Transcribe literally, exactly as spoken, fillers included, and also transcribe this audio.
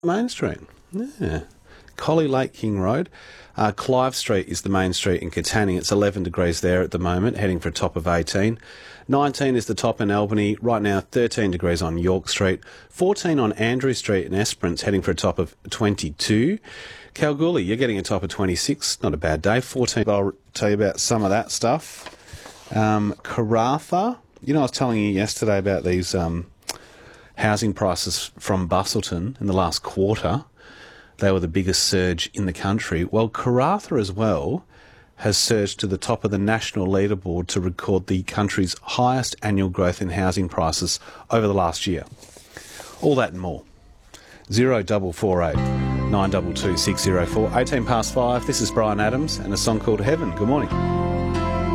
Main Street. Yeah. Collie Lake King Road. Uh, Clive Street is the main street in Katanning. It's eleven degrees there at the moment, heading for a top of eighteen. nineteen is the top in Albany. Right now, thirteen degrees on York Street. fourteen on Andrew Street in Esperance, heading for a top of twenty-two. Kalgoorlie, you're getting a top of twenty-six. Not a bad day. fourteen. I'll tell you about some of that stuff. Um, Karratha. You know, I was telling you yesterday about these um, housing prices from Busselton in the last quarter. They were the biggest surge in the country. Well, Karratha as well has surged to the top of the national leaderboard to record the country's highest annual growth in housing prices over the last year. All that and more. Zero double four eight nine two two six zero four. eighteen past five. This is Brian Adams and a song called Heaven. Good morning.